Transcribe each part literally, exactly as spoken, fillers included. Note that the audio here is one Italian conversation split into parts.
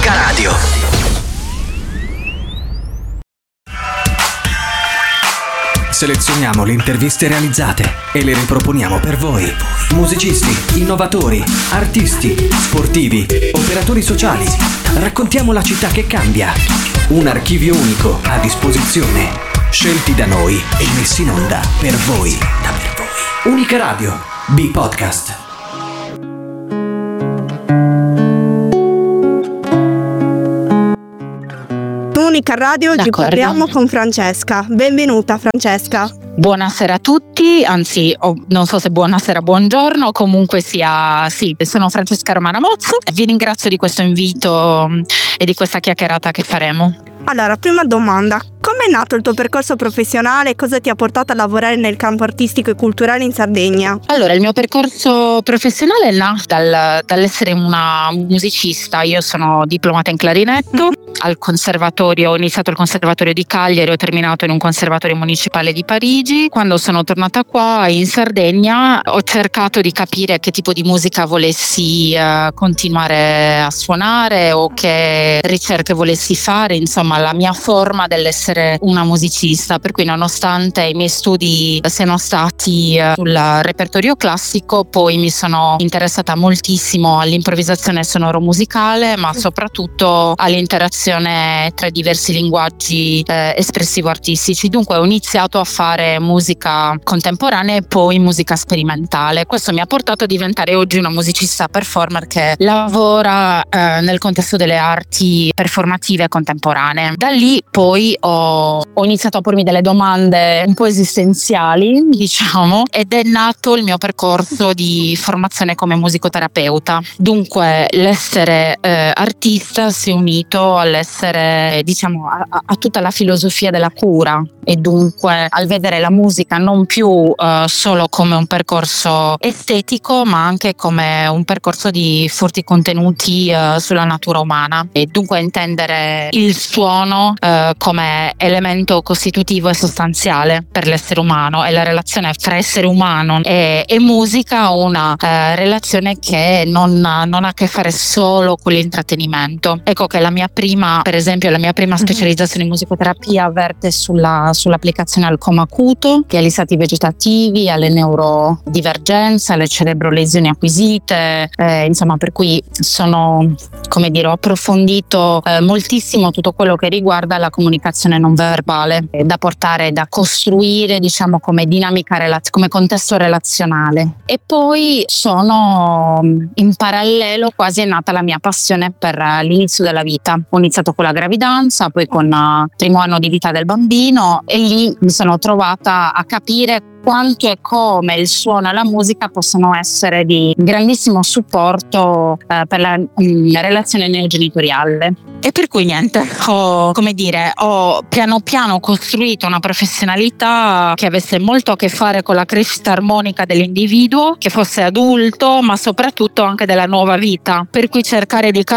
Unica Radio. Selezioniamo le interviste realizzate e le riproponiamo per voi. Musicisti, innovatori, artisti, sportivi, operatori sociali. Raccontiamo la città che cambia. Un archivio unico a disposizione. Scelti da noi e messi in onda per voi. Da per voi. Unica Radio. B-Podcast. Unica Radio, oggi D'accordo. parliamo con Francesca. Benvenuta Francesca. Buonasera a tutti, anzi oh, non so se buonasera, buongiorno, comunque sia, sì, sono Francesca Romana Mozzo. Vi ringrazio di questo invito e di questa chiacchierata che faremo. Allora, prima domanda, come è nato il tuo percorso professionale e cosa ti ha portato a lavorare nel campo artistico e culturale in Sardegna? Allora, il mio percorso professionale è nato dal, dall'essere una musicista. Io sono diplomata in clarinetto, al conservatorio, ho iniziato al conservatorio di Cagliari, ho terminato in un conservatorio municipale di Parigi. Quando sono tornata qua in Sardegna ho cercato di capire che tipo di musica volessi uh, continuare a suonare o che ricerche volessi fare, insomma la mia forma dell'essere una musicista, per cui nonostante i miei studi siano stati uh, sul repertorio classico, poi mi sono interessata moltissimo all'improvvisazione sonoro-musicale, ma soprattutto all'interazione tra i diversi linguaggi eh, espressivo-artistici. Dunque ho iniziato a fare musica contemporanea e poi musica sperimentale. Questo mi ha portato a diventare oggi una musicista performer che lavora eh, nel contesto delle arti performative contemporanee. Da lì poi ho, ho iniziato a pormi delle domande un po' esistenziali, diciamo, ed è nato il mio percorso di formazione come musicoterapeuta. Dunque l'essere eh, artista si è unito all'essere, diciamo, a, a tutta la filosofia della cura, e dunque al vedere la musica non più uh, solo come un percorso estetico, ma anche come un percorso di forti contenuti uh, sulla natura umana, e dunque intendere il suono uh, come elemento costitutivo e sostanziale per l'essere umano, e la relazione fra essere umano e, e musica una uh, relazione che non, non ha a che fare solo con l'intrattenimento. Ecco che la mia prima, per esempio, la mia prima specializzazione in musicoterapia verte sulla sull'applicazione al coma acuto, che agli stati vegetativi, alle neurodivergenze, alle cerebrolesioni acquisite, eh, insomma, per cui sono, come dire, ho approfondito eh, moltissimo tutto quello che riguarda la comunicazione non verbale, eh, da portare, da costruire, diciamo, come dinamica, relaz- come contesto relazionale. E poi sono, in parallelo, quasi è nata la mia passione per uh, l'inizio della vita. Ho iniziato con la gravidanza, poi con il uh, primo anno di vita del bambino, e lì mi sono trovata a capire quanto e come il suono e la musica possono essere di grandissimo supporto eh, per la mh, relazione neogenitoriale. E per cui niente, ho, come dire, ho piano piano costruito una professionalità che avesse molto a che fare con la crescita armonica dell'individuo, che fosse adulto, ma soprattutto anche della nuova vita, per cui cercare di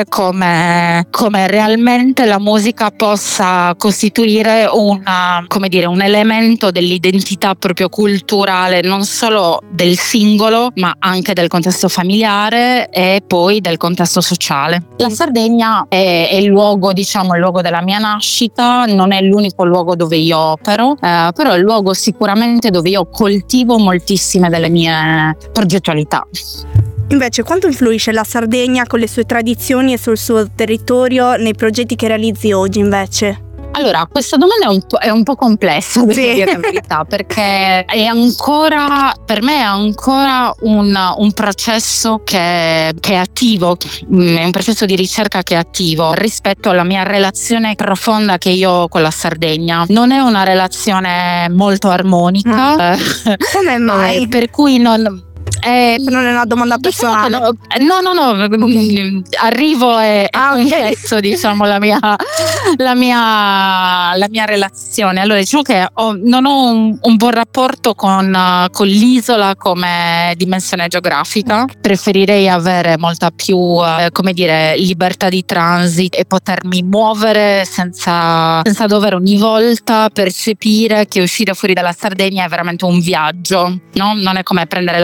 capire come, come realmente la musica possa costituire una, come dire, un elemento dell'identità proprio culturale, non solo del singolo, ma anche del contesto familiare e poi del contesto sociale. La Sardegna è è il luogo, diciamo, il luogo della mia nascita, non è l'unico luogo dove io opero, eh, però è il luogo sicuramente dove io coltivo moltissime delle mie progettualità. Invece, quanto influisce la Sardegna con le sue tradizioni e sul suo territorio nei progetti che realizzi oggi invece? Allora, questa domanda è un po', è un po' complessa, devo Sì. dire la verità, perché è ancora, per me è ancora un, un processo che, che è attivo, è un processo di ricerca che è attivo rispetto alla mia relazione profonda che io ho con la Sardegna. Non è una relazione molto armonica, Mm. Come mai? eh, per cui non... Eh, Non è una domanda diciamo personale. che no, no, no, no, arrivo e, Ah, e ok. confesso, diciamo, la mia, la mia, la mia relazione. Allora, diciamo che ho, non ho un, un buon rapporto con, uh, con l'isola come dimensione geografica. Preferirei avere molta più, uh, come dire, libertà di transito e potermi muovere senza, senza dover ogni volta percepire che uscire fuori dalla Sardegna è veramente un viaggio, no? Non è come prendere la macchina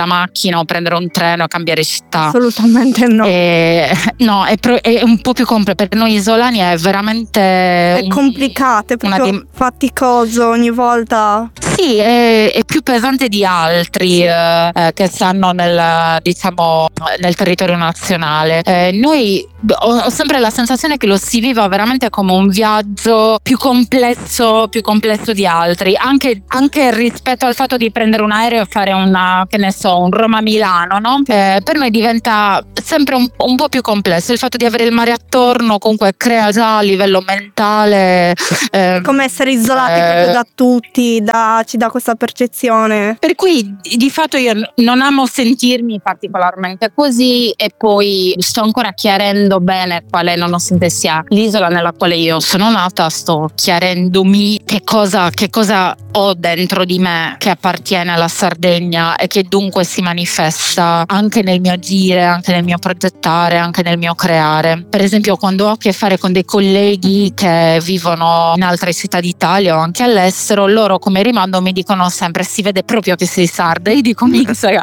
macchina o prendere un treno e cambiare città. Assolutamente no. E, no, è, pro, è un po' più complesso. Per noi isolani è veramente è un, complicato, è proprio di... faticoso ogni volta. Sì, è, è più pesante di altri eh, eh, che stanno nel, diciamo, nel territorio nazionale. Eh, noi ho, ho sempre la sensazione che lo si viva veramente come un viaggio più complesso, più complesso di altri, anche, anche rispetto al fatto di prendere un aereo e fare una, che ne so, un Roma-Milano, no? Eh, per noi diventa sempre un, un po' più complesso. Il fatto di avere il mare attorno comunque crea già a livello mentale eh, come essere isolati eh, proprio da tutti, da ci dà questa percezione. Per cui di fatto io non amo sentirmi particolarmente così, e poi sto ancora chiarendo bene quale, nonostante sia l'isola nella quale io sono nata, sto chiarendomi che cosa, che cosa ho dentro di me che appartiene alla Sardegna e che dunque si manifesta anche nel mio agire, anche nel mio progettare, anche nel mio creare. Per esempio, quando ho a che fare con dei colleghi che vivono in altre città d'Italia o anche all'estero, loro come rimando mi dicono sempre: si vede proprio che sei sarda. Io dico: mizzica,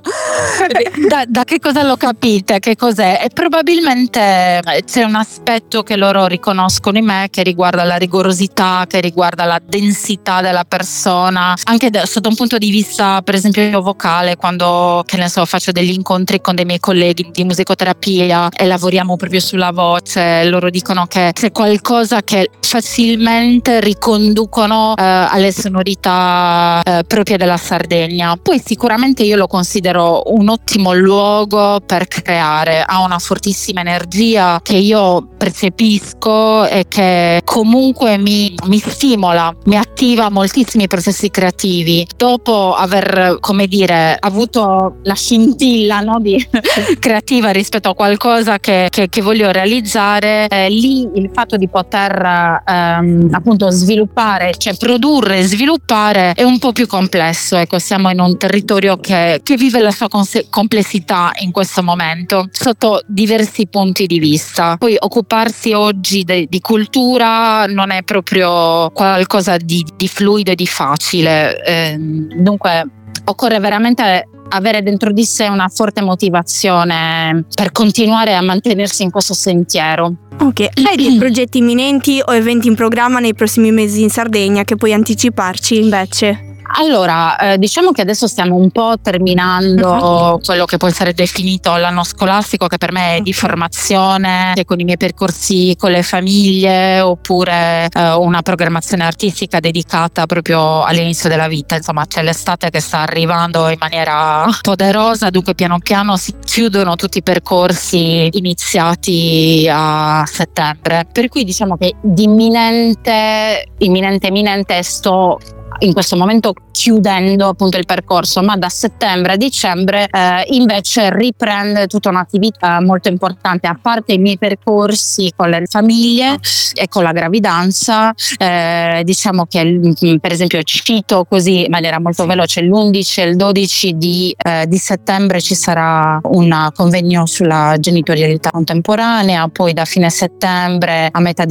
da, da che cosa lo capite? Che cos'è? E probabilmente c'è un aspetto che loro riconoscono in me, che riguarda la rigorosità, che riguarda la densità della persona, anche da, sotto un punto di vista per esempio vocale. Quando, che ne so, faccio degli incontri con dei miei colleghi di musicoterapia e lavoriamo proprio sulla voce, loro dicono che c'è qualcosa che facilmente riconducono eh, alle sonorità eh, proprie della Sardegna. Poi sicuramente io lo considero un ottimo luogo per creare, ha una fortissima energia che io percepisco e che comunque mi, mi stimola, mi attiva moltissimi processi creativi. Dopo aver, come dire, avuto la scintilla, no, di creativa rispetto a qualcosa che, che, che voglio realizzare, eh, lì il fatto di poter ehm, appunto sviluppare, cioè produrre e sviluppare è un po' più complesso. Ecco, siamo in un territorio che, che vive la sua cons- complessità in questo momento sotto diversi punti di vista. Poi occuparsi oggi de- di cultura non è proprio qualcosa di, di fluido e di facile, eh, dunque occorre veramente avere dentro di sé una forte motivazione per continuare a mantenersi in questo sentiero. Ok, hai dei progetti imminenti o eventi in programma nei prossimi mesi in Sardegna che puoi anticiparci invece? Allora, eh, diciamo che adesso stiamo un po' terminando uh-huh. quello che può essere definito l'anno scolastico, che per me è di formazione, che con i miei percorsi con le famiglie, oppure eh, una programmazione artistica dedicata proprio all'inizio della vita. Insomma, c'è l'estate che sta arrivando in maniera poderosa, dunque piano piano si chiudono tutti i percorsi iniziati a settembre. Per cui diciamo che di imminente, imminente, imminente sto in questo momento chiudendo appunto il percorso, ma da settembre a dicembre eh, invece riprende tutta un'attività molto importante. A parte i miei percorsi con le famiglie e con la gravidanza, eh, diciamo che per esempio cito così in maniera molto veloce: l'undici e il dodici di, eh, di settembre ci sarà un convegno sulla genitorialità contemporanea, poi da fine settembre a metà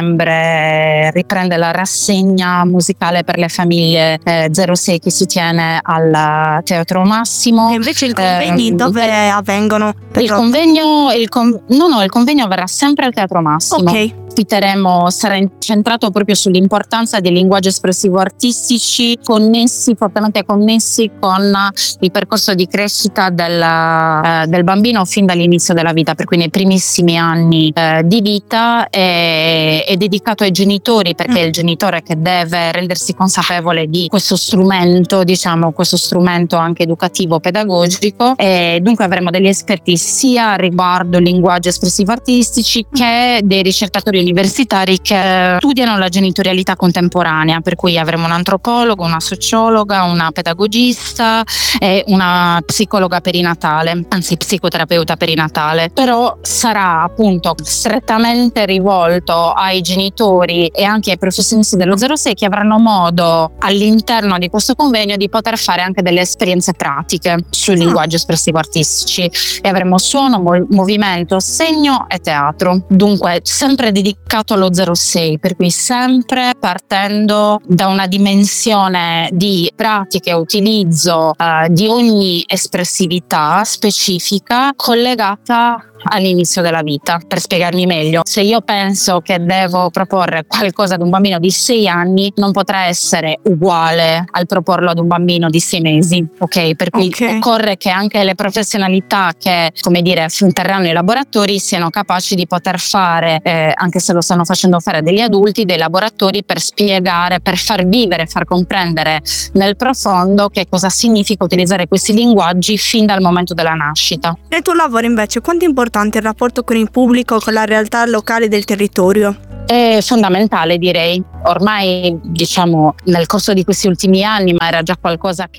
dicembre riprende la rassegna musicale per le famiglie eh, zero sei che si tiene al Teatro Massimo. E invece i convegni eh, dove avvengono? Il convegno, il con, no no il convegno avverrà sempre al Teatro Massimo. Ok. Ospiteremo, sarà incentrato proprio sull'importanza dei linguaggi espressivo artistici connessi, fortemente connessi con il percorso di crescita del, eh, del bambino fin dall'inizio della vita, per cui nei primissimi anni eh, di vita. È, è dedicato ai genitori, perché è il genitore che deve rendersi consapevole di questo strumento, diciamo questo strumento anche educativo pedagogico, e dunque avremo degli esperti sia riguardo linguaggi espressivo artistici che dei ricercatori universitari che studiano la genitorialità contemporanea, per cui avremo un antropologo, una sociologa, una pedagogista e una psicologa perinatale, anzi psicoterapeuta perinatale. Però sarà appunto strettamente rivolto ai genitori e anche ai professionisti dello zero sei, che avranno modo all'interno di questo convegno di poter fare anche delle esperienze pratiche sui linguaggi espressivo artistici, e avremo suono, mol- movimento, segno e teatro, dunque sempre dedicato dedicato allo zero sei, per cui sempre partendo da una dimensione di pratica e utilizzo uh, di ogni espressività specifica collegata all'inizio della vita. Per spiegarmi meglio, se io penso che devo proporre qualcosa ad un bambino di sei anni, non potrà essere uguale al proporlo ad un bambino di sei mesi, ok? Per cui okay. occorre che anche le professionalità che, come dire, interranno i laboratori siano capaci di poter fare, eh, anche se lo stanno facendo fare degli adulti, dei laboratori per spiegare, per far vivere, far comprendere nel profondo che cosa significa utilizzare questi linguaggi fin dal momento della nascita. Nel tuo lavoro invece quanto è importante il rapporto con il pubblico, con la realtà locale del territorio? È fondamentale, direi. Ormai, diciamo, nel corso di questi ultimi anni, ma era già qualcosa che